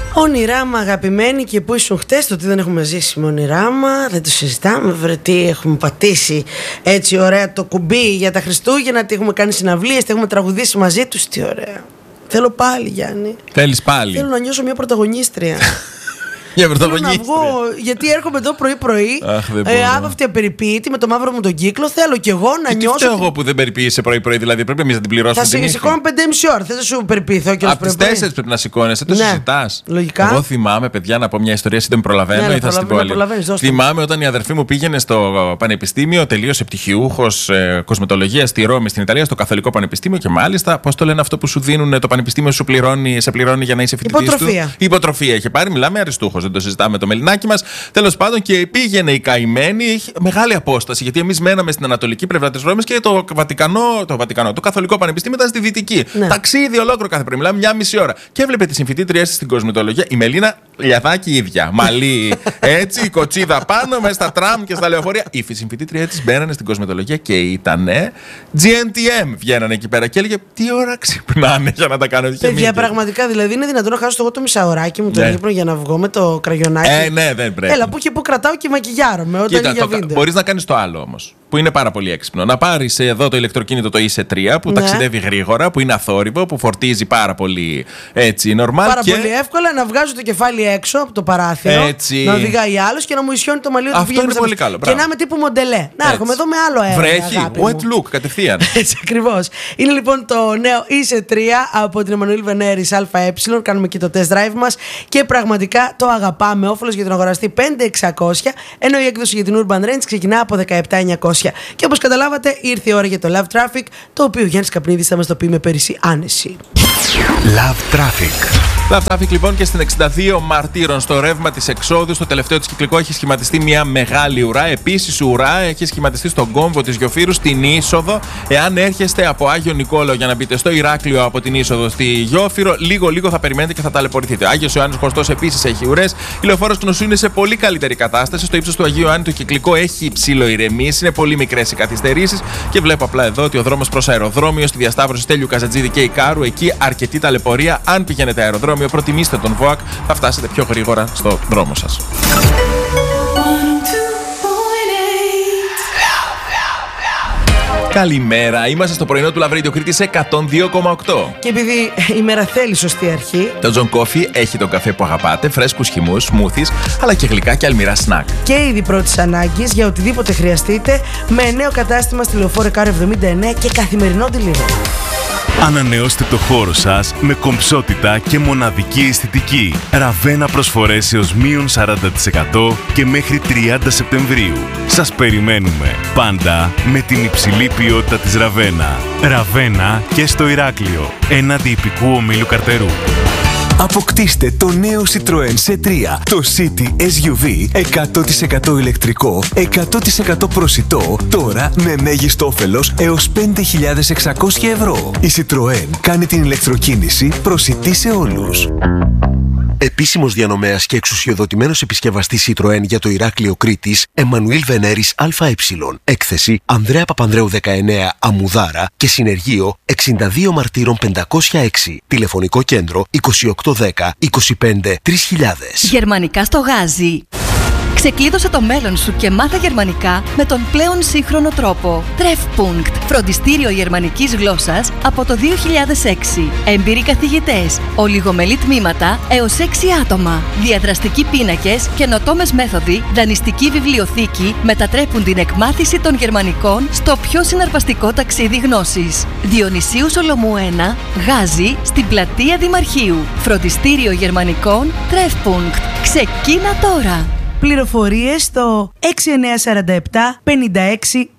Όνειρά μου αγαπημένοι, και πού ήσουν χτες? Το τι δεν έχουμε ζήσει με όνειρά μου, δεν το συζητάμε. Βρε, τι έχουμε πατήσει έτσι ωραία το κουμπί για τα Χριστούγεννα, τι έχουμε κάνει συναυλίες, τι έχουμε τραγουδήσει μαζί τους. Τι ωραία. Θέλω πάλι, Γιάννη. Θέλεις πάλι? Θέλω να νιώσω μια πρωταγωνίστρια. Θέλω να βγω, γιατί έρχομαι εδώ πρωί-πρωί. Άβαυτη απεριποίητη με το μαύρο μου τον κύκλο. Θέλω κι εγώ να νιώσω. Τι εγώ που δεν περιποίησαι πρωί-πρωί, δηλαδή πρέπει εμείς να την πληρώσουμε. Θα σηκώνω 5,5 ώρα. Θες να σου περιποιηθώ και από τις 4 πρέπει να σηκώνεσαι, το συζητάς. Λογικά. Εγώ θυμάμαι, παιδιά, να πω μια ιστορία, σύντομη προλαβαίνω ή θα στην πω άλλη. Θυμάμαι όταν η αδερφή μου πήγαινε στο πανεπιστήμιο, τελείωσε πτυχιούχος κοσμετολογίας στη Ρώμη, στην Ιταλία, στο Καθολικό Πανεπιστήμιο, και μάλιστα, πώς το λένε αυτό που σου δίνουν το πανεπιστήμιο, σε πληρώνει για να είσαι φοιτητής του. Υποτροφία είχε πάρει, μιλάμε αριστούχος. Δεν το συζητάμε το μελινάκι μας. Τέλος πάντων, και πήγαινε η καημένη, είχε μεγάλη απόσταση, γιατί εμείς μέναμε στην ανατολική πλευρά της Ρώμης και το Καθολικό Πανεπιστήμιο ήταν στη δυτική. Ναι. Ταξίδι ολόκληρο κάθε πρωί, μιλάμε 1,5 ώρα. Και έβλεπε τη συμφοιτήτριά της στην κοσμετολογία, η Μελίνα λιαδάκι ίδια. Μαλλί έτσι, η κοτσίδα πάνω, μέσα στα τραμ και στα λεωφορεία. Οι συμφοιτήτριά της μπαίνανε στην κοσμετολογία και ήτανε GNTM. Βγαίνανε εκεί πέρα και έλεγε τι ώρα ξυπνάνε για να τα κάνω. Παιδιά, πραγματικά δηλαδή είναι δυνατόν να χάσω εγώ το μισάωράκι μου το ύπνο για να βγω με το κραγιονάκι? Ναι, δεν πρέπει. Έλα, που και που κρατάω και μακιγιάρομαι όταν είναι για βίντεο. Μπορείς να κάνεις το άλλο όμως, που είναι πάρα πολύ έξυπνο. Να πάρεις εδώ το ηλεκτροκίνητο το ISE3 που ταξιδεύει γρήγορα, που είναι αθόρυβο, που φορτίζει πάρα πολύ έτσι normal. Πάρα πολύ εύκολα, να βγάζω το κεφάλι έξω από το παράθυρο, έτσι. Να οδηγάει άλλος και να μου ισιώνει το μαλλί του. Αυτό είναι πολύ καλό. Και να είμαι τύπου μοντελέ. Να έρχομαι εδώ με άλλο αέρα. Βρέχει, wet look κατευθείαν. Έτσι ακριβώς. Είναι λοιπόν το νέο ISE3 από την Εμμανουήλ Βενέρης ΑΕ. Κάνουμε και το test drive μας και πραγματικά το αγαπάμε. Όφελος για τον αγοραστή 5.600, ενώ η έκδοση για την Urban Range ξεκινά από 17.900. Και όπως καταλάβατε, ήρθε η ώρα για το Love Traffic, το οποίο ο Γιάννης Καπνίδης θα μας το πει με πέρυσι άνεση. Love Traffic. Love Traffic λοιπόν, και στην 62 Μαρτύρων, στο ρεύμα της εξόδου, στο τελευταίο της κυκλικό, έχει σχηματιστεί μια μεγάλη ουρά. Επίσης, ουρά έχει σχηματιστεί στον κόμβο της Γιοφύρου, στην είσοδο. Εάν έρχεστε από Άγιο Νικόλαο για να μπείτε στο Ηράκλειο από την είσοδο στη Γιόφυρο, λίγο θα περιμένετε και θα ταλαιπωρηθείτε. Άγιος Ιωάννης Χωστός επίσης έχει ουρές. Η λεωφόρος Κνωσού είναι σε πολύ καλύτερη κατάσταση. Στο ύψος του Αγίου Ιωάννη το κυκλικό έχει ψιλοειρεμήσει, είναι πολύ μικρές οι καθυστερήσεις. Και βλέπω απλά εδώ ότι ο δρόμος προς αεροδρόμιο, στη διασταύρωση Στέλιου Καζατζίδη και Ικάρου, εκεί αρκετή ταλαιπωρία. Αν πηγαίνετε αεροδρόμιο, προτιμήστε τον ΒΟΑΚ, θα φτάσετε πιο γρήγορα στο δρόμο σας. Καλημέρα, είμαστε στο πρωινό του Love Radio Κρήτης 102,8. Και επειδή η μέρα θέλει σωστή αρχή, το John Coffee έχει τον καφέ που αγαπάτε, φρέσκους χυμούς, σμούθις, αλλά και γλυκά και αλμυρά σνακ. Και είδη πρώτης ανάγκης για οτιδήποτε χρειαστείτε, με νέο κατάστημα στη Λεωφόρο Ικάρου 79 και καθημερινό delivery. Ανανεώστε το χώρο σας με κομψότητα και μοναδική αισθητική. Ραβένα προσφορές έως μείον 40% και μέχρι 30 Σεπτεμβρίου. Σας περιμένουμε πάντα με την υψηλή ποιότητα της Ραβένα. Ραβένα και στο Ηράκλειο, έναντι ιππικού ομίλου Καρτερού. Αποκτήστε το νέο Citroën C3, το City SUV, 100% ηλεκτρικό, 100% προσιτό, τώρα με μέγιστο όφελος έως 5.600 ευρώ. Η Citroën κάνει την ηλεκτροκίνηση προσιτή σε όλους. Επίσημος διανομέας και εξουσιοδοτημένος επισκευαστής Citroën για το Ηράκλειο Κρήτης, Εμμανουήλ Βενέρης ΑΕ. Έκθεση Ανδρέα Παπανδρέου 19, Αμμουδάρα, και συνεργείο 62 Μαρτύρων 506. Τηλεφωνικό κέντρο 2810 25 3000. Γερμανικά στο Γάζι. Ξεκλείδωσε το μέλλον σου και μάθε γερμανικά με τον πλέον σύγχρονο τρόπο. Treffpunkt, φροντιστήριο γερμανικής γλώσσας από το 2006. Έμπειροι καθηγητές, ολιγομελή τμήματα έως 6 άτομα. Διαδραστικοί πίνακες, καινοτόμες μέθοδοι, δανειστική βιβλιοθήκη μετατρέπουν την εκμάθηση των γερμανικών στο πιο συναρπαστικό ταξίδι γνώσης. Διονυσίου Σολομού 1, Γάζι, στην πλατεία Δημαρχείου. Φροντιστήριο γερμανικών Treffpunkt. Ξεκίνα τώρα! Πληροφορίες στο 6947 56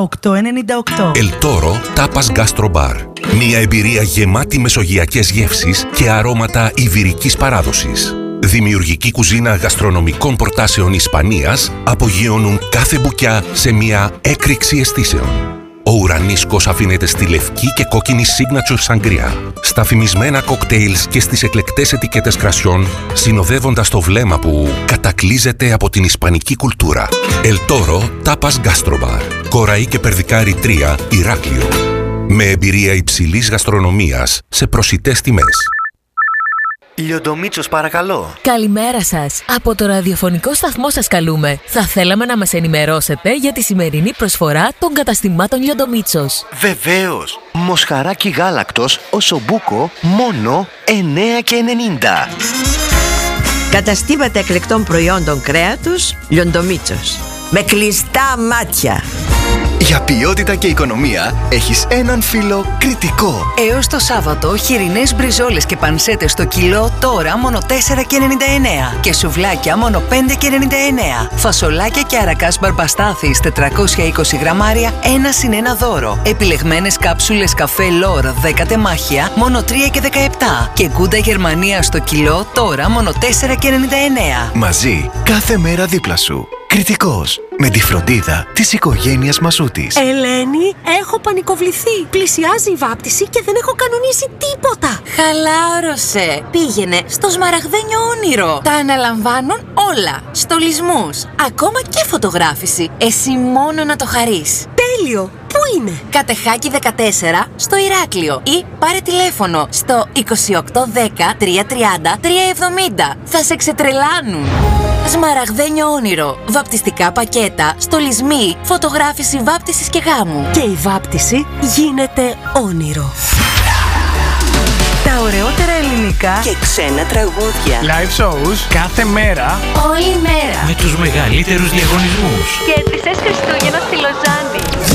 1898. El Toro Tapas Gastro Bar. Μια εμπειρία γεμάτη μεσογειακές γεύσεις και αρώματα ιβηρικής παράδοσης. Δημιουργική κουζίνα γαστρονομικών προτάσεων Ισπανίας απογειώνουν κάθε μπουκιά σε μια έκρηξη αισθήσεων. Ο ουρανίσκος αφήνεται στη λευκή και κόκκινη signature sangria, στα φημισμένα κοκτέιλς και στις εκλεκτές ετικέτες κρασιών, συνοδεύοντας το βλέμμα που κατακλείζεται από την ισπανική κουλτούρα. El Toro Tapas Gastro Bar. Κοραή και Περδικάρη 3, Ηράκλειο. Με εμπειρία υψηλής γαστρονομίας σε προσιτές τιμές. Λιοντομίτσος, παρακαλώ. Καλημέρα σας. Από το ραδιοφωνικό σταθμό σας καλούμε. Θα θέλαμε να μας ενημερώσετε για τη σημερινή προσφορά των καταστημάτων Λιοντομίτσος. Βεβαίως. Μοσχαράκι γάλακτος Οσομπούκο μόνο 9,90. Καταστήματα εκλεκτών προϊόντων κρέατος Λιοντομίτσος. Με κλειστά μάτια. Για ποιότητα και οικονομία έχεις έναν φίλο Κριτικό. Έως το Σάββατο χοιρινές μπριζόλες και πανσέτες στο κιλό τώρα μόνο 4,99 και σουβλάκια μόνο 5,99. Φασολάκια και αρακάς μπαρμπαστάθης 420 γραμμάρια 1+1 δώρο. Επιλεγμένες κάψουλες καφέ Λόρ 10 τεμάχια μόνο 3,17 και γκούντα Γερμανία στο κιλό τώρα μόνο 4,99. Μαζί κάθε μέρα δίπλα σου. Κριτικός. Με τη φροντίδα της οικογένειας Μασούτης. Ελένη, έχω πανικοβληθεί. Πλησιάζει η βάπτιση και δεν έχω κανονίσει τίποτα. Χαλάρωσε. Πήγαινε στο Σμαραγδένιο Όνειρο. Τα αναλαμβάνουν όλα. Στολισμούς. Ακόμα και φωτογράφηση. Εσύ μόνο να το χαρείς. Τέλειο. Πού είναι? Κατεχάκη 14 στο Ηράκλειο ή πάρε τηλέφωνο στο 2810 330 370. Θα σε ξετρελάνουν. Σμαραγδένιο Όνειρο. Βαπτιστικά πακέτα, στολισμοί, φωτογράφηση βάπτισης και γάμου. Και η βάπτιση γίνεται όνειρο. Τα ωραιότερα ελληνικά και ξένα τραγούδια. Live shows κάθε μέρα. Όλη μέρα. Με τους μεγαλύτερους διαγωνισμούς. Και Χριστούγεννα στη Λοζάνη.